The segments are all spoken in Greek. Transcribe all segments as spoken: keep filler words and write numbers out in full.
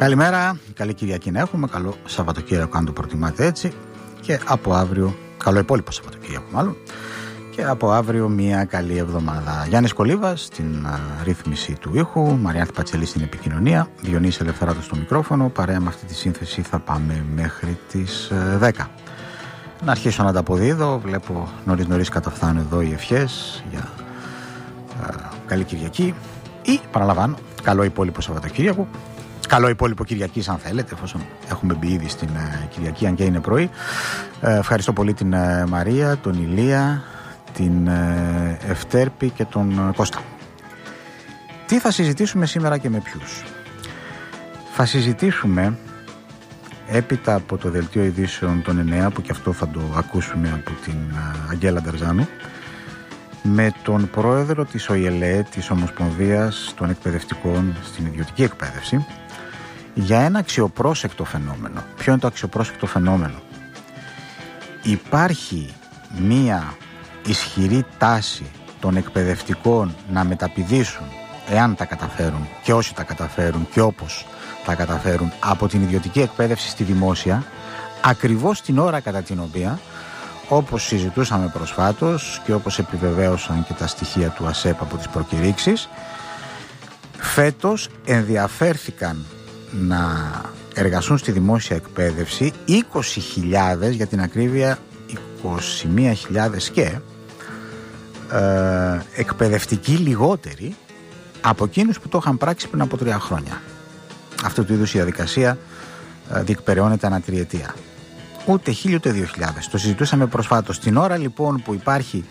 Καλημέρα, καλή Κυριακή να έχουμε, καλό Σαββατοκύριακο αν το προτιμάτε έτσι, και από αύριο, καλό υπόλοιπο Σαββατοκύριακο μάλλον, και από αύριο μια καλή εβδομάδα. Γιάννης Κολίβας στην α, ρύθμιση του ήχου, Μαριάνθη Πατσελή στην επικοινωνία, Διονύσης Ελευθεράτος στο μικρόφωνο. Παρέα με αυτή τη σύνθεση θα πάμε μέχρι τις ε, δέκα. Να αρχίσω να τα αποδίδω, βλέπω νωρίς νωρίς καταφθάνουν εδώ οι ευχές για ε, καλή Κυριακή ή παραλαμβάνω, καλό υπόλοιπο Σαββατοκύριακο. Καλό υπόλοιπο Κυριακής αν θέλετε, εφόσον έχουμε μπει ήδη στην ε, Κυριακή, αν και είναι πρωί. Ε, ευχαριστώ πολύ την ε, Μαρία, τον Ηλία, την ε, Ευτέρπη και τον ε, Κώστα. Τι θα συζητήσουμε σήμερα και με ποιους? Θα συζητήσουμε έπειτα από το δελτίο ειδήσεων των εννέα, που και αυτό θα το ακούσουμε από την ε, Αγγέλα Ντερζάνου, με τον πρόεδρο της ΟΙΕΛΕ, της Ομοσπονδίας των Εκπαιδευτικών στην Ιδιωτική Εκπαίδευση, για ένα αξιοπρόσεκτο φαινόμενο. Ποιο είναι το αξιοπρόσεκτο φαινόμενο? Υπάρχει μία ισχυρή τάση των εκπαιδευτικών να μεταπηδήσουν, εάν τα καταφέρουν και όσοι τα καταφέρουν και όπως τα καταφέρουν, από την ιδιωτική εκπαίδευση στη δημόσια, ακριβώς την ώρα κατά την οποία, όπως συζητούσαμε προσφάτως και όπως επιβεβαίωσαν και τα στοιχεία του ΑΣΕΠ από τις προκηρύξεις, φέτος ενδιαφέρθηκαν να εργαστούν στη δημόσια εκπαίδευση είκοσι χιλιάδες, για την ακρίβεια είκοσι μία χιλιάδες και ε, εκπαιδευτικοί λιγότεροι από εκείνους που το είχαν πράξει πριν από τρία χρόνια. Αυτού του είδους η διαδικασία ε, διεκπεραιώνεται ανά τριετία. Ούτε χίλιοι ούτε δύο χιλιάδες. Το συζητούσαμε προσφάτως. Την ώρα λοιπόν που υπάρχει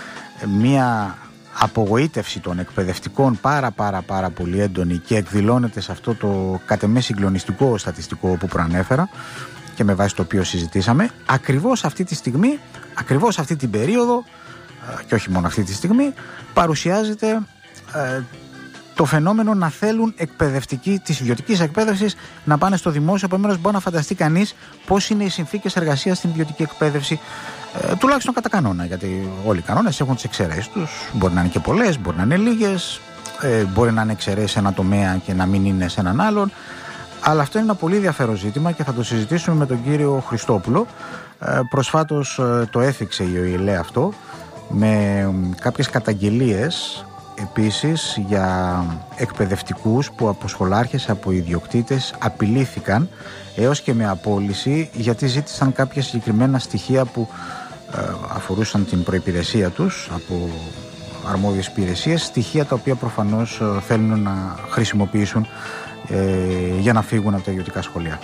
μια απογοήτευση των εκπαιδευτικών πάρα πάρα πάρα πολύ έντονη και εκδηλώνεται σε αυτό το κατ' εμέ συγκλονιστικό στατιστικό που προανέφερα και με βάση το οποίο συζητήσαμε, ακριβώς αυτή τη στιγμή, ακριβώς αυτή την περίοδο και όχι μόνο αυτή τη στιγμή, παρουσιάζεται ε, το φαινόμενο να θέλουν εκπαιδευτικοί της ιδιωτικής εκπαίδευσης να πάνε στο δημόσιο. Επομένως, μπορεί να φανταστεί κανείς πώς είναι οι συνθήκες εργασίας στην ιδιωτική εκπαίδευση, ε, τουλάχιστον κατά κανόνα. Γιατί όλοι οι κανόνες έχουν τις εξαιρέσεις τους. Μπορεί να είναι και πολλές, μπορεί να είναι λίγες, ε, μπορεί να είναι εξαιρέσεις σε ένα τομέα και να μην είναι σε έναν άλλον. Αλλά αυτό είναι ένα πολύ ενδιαφέρον ζήτημα και θα το συζητήσουμε με τον κύριο Χριστόπουλο. Ε, προσφάτως ε, το έθιξε η ΟΙΕΛΕ αυτό, με κάποιες καταγγελίες επίσης για εκπαιδευτικούς που από σχολάρχες, από ιδιοκτήτες απειλήθηκαν έως και με απόλυση, γιατί ζήτησαν κάποια συγκεκριμένα στοιχεία που ε, αφορούσαν την προϋπηρεσία τους από αρμόδιες υπηρεσίες, στοιχεία τα οποία προφανώς ε, θέλουν να χρησιμοποιήσουν ε, για να φύγουν από τα ιδιωτικά σχολεία.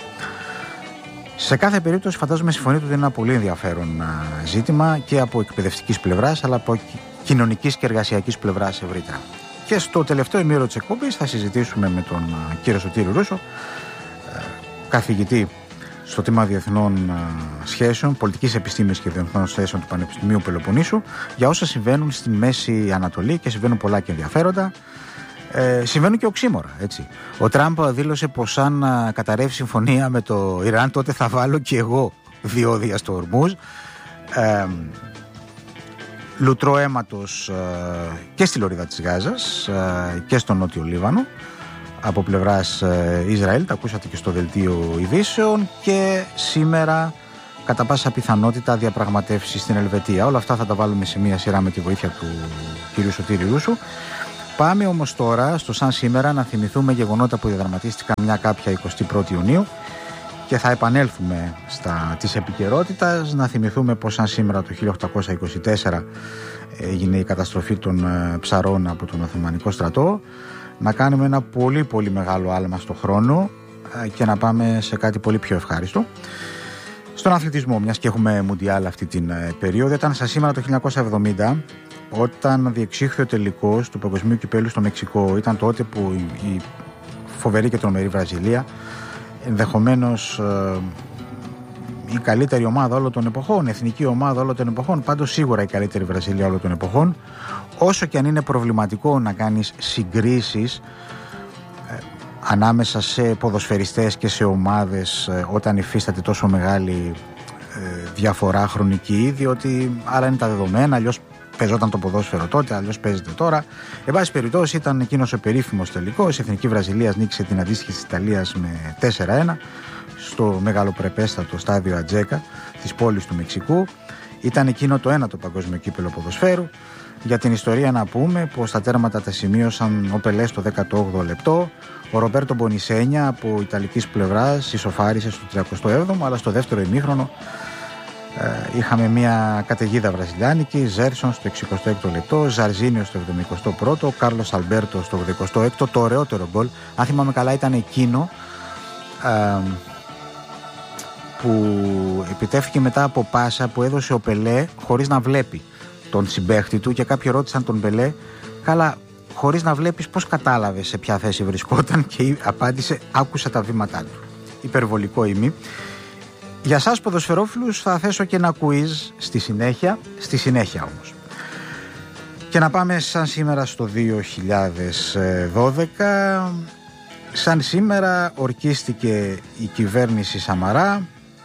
Σε κάθε περίπτωση φαντάζομαι συμφωνείτε ότι είναι ένα πολύ ενδιαφέρον ε, ζήτημα και από εκπαιδευτικής πλευράς αλλά από κοινωνικής και εργασιακής πλευράς ευρύτερα. Και στο τελευταίο ημίωρο της εκπομπής θα συζητήσουμε με τον uh, κύριο Σωτήρη Ρούσο, uh, καθηγητή στο τμήμα Διεθνών uh, Σχέσεων, Πολιτικής Επιστήμης και Διεθνών Σχέσεων του Πανεπιστημίου Πελοποννήσου, για όσα συμβαίνουν στη Μέση Ανατολή, και συμβαίνουν πολλά και ενδιαφέροντα. Ε, συμβαίνουν και οξύμορα, έτσι. Ο Τραμπ δήλωσε πως αν uh, καταρρεύσει συμφωνία με το Ιράν, τότε θα βάλω και εγώ διόδια στο Ορμούζ. Ε, λουτρό αίματος ε, και στη λωρίδα της Γάζας ε, και στο Νότιο Λίβανο από πλευράς ε, Ισραήλ, τα ακούσατε και στο δελτίο ειδήσεων, και σήμερα κατά πάσα πιθανότητα διαπραγματεύσεις στην Ελβετία. Όλα αυτά θα τα βάλουμε σε μία σειρά με τη βοήθεια του κ. Σωτήρη Ρούσου. Πάμε όμως τώρα στο σαν σήμερα να θυμηθούμε γεγονότα που διαδραματίστηκαν μια κάποια εικοστή πρώτη Ιουνίου και θα επανέλθουμε στα της επικαιρότητας, να θυμηθούμε πως σαν σήμερα το χίλια οκτακόσια είκοσι τέσσερα έγινε η καταστροφή των ψαρών από τον Οθωμανικό στρατό, να κάνουμε ένα πολύ πολύ μεγάλο άλμα στο χρόνο και να πάμε σε κάτι πολύ πιο ευχάριστο. Στον αθλητισμό, μιας και έχουμε Μουντιάλ αυτή την περίοδο, ήταν σαν σήμερα το χίλια εννιακόσια εβδομήντα όταν διεξήχθη ο τελικός του Παγκοσμίου Κυπέλλου στο Μεξικό. Ήταν τότε που η φοβερή και τρομερή Βραζιλία, ενδεχομένως ε, η καλύτερη ομάδα όλων των εποχών, εθνική ομάδα όλων των εποχών, πάντως σίγουρα η καλύτερη Βραζιλία όλων των εποχών, όσο και αν είναι προβληματικό να κάνεις συγκρίσεις ε, ανάμεσα σε ποδοσφαιριστές και σε ομάδες ε, όταν υφίσταται τόσο μεγάλη ε, διαφορά χρονική, διότι άλλα είναι τα δεδομένα, αλλιώς Παίζονταν το ποδόσφαιρο τότε, αλλιώς παίζεται τώρα. Εν πάση περιπτώσει, ήταν εκείνος ο περίφημος τελικός. Η Εθνική Βραζιλίας νίκησε την αντίστοιχη της Ιταλίας με τέσσερα ένα στο μεγαλοπρεπέστατο στάδιο Ατζέκα της πόλης του Μεξικού. Ήταν εκείνο το ένατο παγκόσμιο κύπελλο ποδοσφαίρου. Για την ιστορία να πούμε πως τα τέρματα τα σημείωσαν ο Πελέ στο δέκατο όγδοο λεπτό. Ο Ρομπέρτο Μπονισένια από ιταλικής πλευράς ισοφάρισε στο τριαντά έβδομο, αλλά στο δεύτερο ημίχρονο ε, είχαμε μια καταιγίδα βραζιλιάνικη. Ζέρσον στο εξηκοστό έκτο λεπτό, Ζαρζίνιο στο εβδομηκοστό πρώτο, Κάρλος Αλμπέρτο στο ογδοηκοστό έκτο. Το ωραιότερο γκολ, αν θυμάμαι καλά, ήταν εκείνο ε, που επιτεύχθηκε μετά από πάσα που έδωσε ο Πελέ χωρίς να βλέπει τον συμπαίχτη του, και κάποιοι ρώτησαν τον Πελέ, καλά, χωρίς να βλέπεις πώς κατάλαβες σε ποια θέση βρισκόταν, και απάντησε, άκουσα τα βήματά του. Υπερβολικό ημί. Για σας ποδοσφαιρόφιλους θα θέσω και ένα quiz στη συνέχεια, στη συνέχεια όμως. Και να πάμε σαν σήμερα στο δύο χιλιάδες δώδεκα. Σαν σήμερα ορκίστηκε η κυβέρνηση Σαμαρά.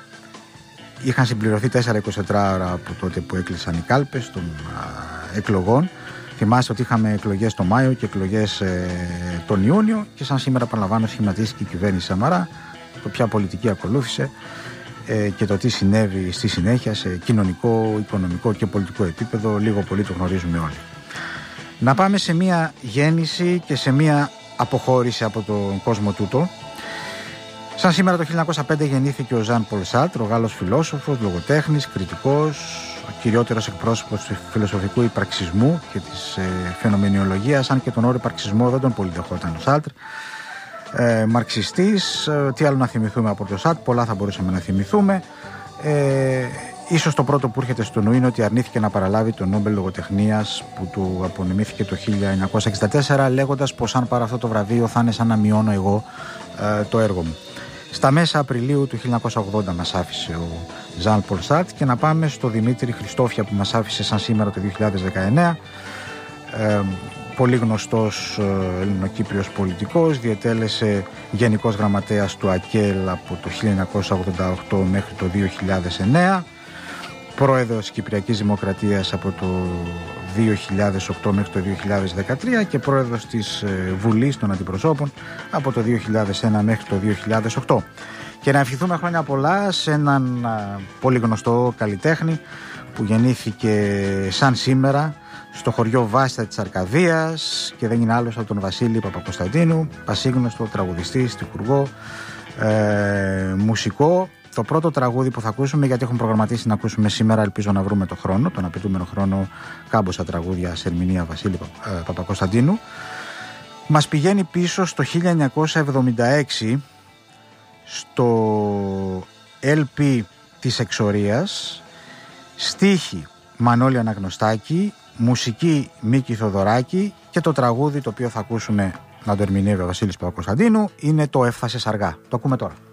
Είχαν συμπληρωθεί τέσσερα εικοσιτετρά ώρα από τότε που έκλεισαν οι κάλπες των α, εκλογών. Θυμάστε ότι είχαμε εκλογές τον Μάιο και εκλογές ε, τον Ιούνιο, και σαν σήμερα, παραλαμβάνω, σχηματίστηκε η κυβέρνηση Σαμαρά. Το ποια πολιτική ακολούθησε ε, και το τι συνέβη στη συνέχεια σε κοινωνικό, οικονομικό και πολιτικό επίπεδο, λίγο πολύ το γνωρίζουμε όλοι. Να πάμε σε μια γέννηση και σε μια αποχώρηση από τον κόσμο τούτο. Σαν σήμερα το χίλια εννιακόσια πέντε γεννήθηκε ο Ζαν Πολ Σάρτρ, ο Γάλλος φιλόσοφος, λογοτέχνης, κριτικός, ο κυριότερος εκπρόσωπος του φιλοσοφικού υπαρξισμού και της ε, φαινομενιολογίας, αν και τον όρο υπαρξισμό δεν τον πολύ δεχόταν ο Σάρτρ. Ε, μαρξιστής, ε, τι άλλο να θυμηθούμε από τον Σάρτρ, πολλά θα μπορούσαμε να θυμηθούμε. Ε, ίσως το πρώτο που έρχεται στο νου είναι ότι αρνήθηκε να παραλάβει το Νόμπελ Λογοτεχνίας που του απονεμήθηκε το χίλια εννιακόσια εξήντα τέσσερα, λέγοντας πως αν πάρω αυτό το βραβείο θα είναι σαν να μειώνω εγώ ε, το έργο μου. Στα μέσα Απριλίου του χίλια εννιακόσια ογδόντα μας άφησε ο Ζαν Πολ Σάρτρ, και να πάμε στο Δημήτρη Χριστόφια που μας άφησε σαν σήμερα το δύο χιλιάδες δεκαεννέα. Ε, πολύ γνωστός ε, ελληνοκύπριος πολιτικός, διετέλεσε γενικός γραμματέας του ΑΚΕΛ από το χίλια εννιακόσια ογδόντα οκτώ μέχρι το δύο χιλιάδες εννέα, πρόεδρος της Κυπριακής Δημοκρατίας από το δύο χιλιάδες οκτώ μέχρι το δύο χιλιάδες δεκατρία και πρόεδρος της ε, Βουλής των Αντιπροσώπων από το δύο χιλιάδες ένα μέχρι το δύο χιλιάδες οκτώ. Και να ευχηθούμε χρόνια πολλά σε έναν α, πολύ γνωστό καλλιτέχνη που γεννήθηκε σαν σήμερα στο χωριό Βάστα της Αρκαδίας, και δεν είναι άλλος από τον Βασίλη Παπακοσταντίνου, πασίγνωστο τραγουδιστή, στιχουργό, ε, μουσικό. Το πρώτο τραγούδι που θα ακούσουμε, γιατί έχουμε προγραμματίσει να ακούσουμε σήμερα, ελπίζω να βρούμε το χρόνο, τον απαιτούμενο χρόνο, κάμποσα τραγούδια σε ερμηνεία Βασίλη ε, Παπακοσταντίνου, μας πηγαίνει πίσω στο χίλια εννιακόσια εβδομήντα έξι, στο ελ πι της Εξορίας, στίχη Μανώλη Αναγνωστάκη, μουσική Μίκη Θοδωράκη, και το τραγούδι το οποίο θα ακούσουμε να το ερμηνεύει ο Βασίλης Παπακοσταντίνου είναι το «Έφθασες αργά». Το ακούμε τώρα.